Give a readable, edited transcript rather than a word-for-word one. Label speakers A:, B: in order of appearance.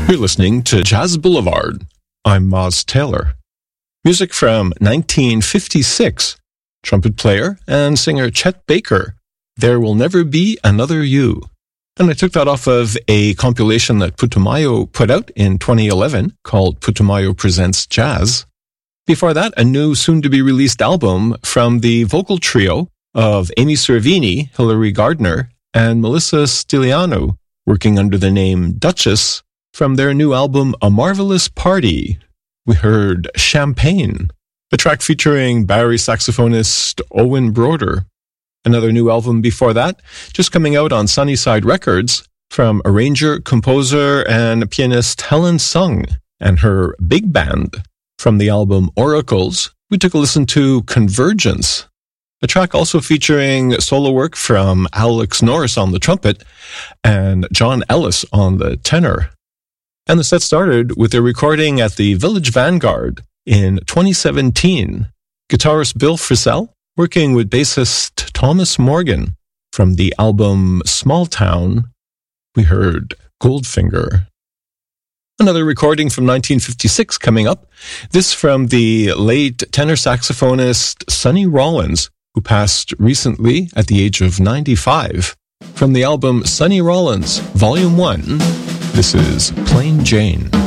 A: You're listening to Jazz Boulevard. I'm Moz Taylor. Music from 1956. Trumpet player and singer Chet Baker, There Will Never Be Another You. And I took that off of a compilation that Putumayo put out in 2011 called Putumayo Presents Jazz. Before that, a new soon-to-be-released album from the vocal trio of Amy Cervini, Hilary Gardner, and Melissa Stiliano, working under the name Duchess, from their new album A Marvelous Party. We heard Champagne, a track featuring Barry saxophonist Owen Broder. Another new album before that, just coming out on Sunnyside Records, from arranger, composer, and pianist Helen Sung and her big band. From the album Oracles, we took a listen to Convergence, a track also featuring solo work from Alex Norris on the trumpet and John Ellis on the tenor. And the set started with a recording at the Village Vanguard in 2017. Guitarist Bill Frisell working with bassist Thomas Morgan. From the album Small Town, we heard Goldfinger. Another recording from 1956 coming up. This from the late tenor saxophonist Sonny Rollins, who passed recently at the age of 95. From the album Sonny Rollins, Volume 1, this is Plain Jane.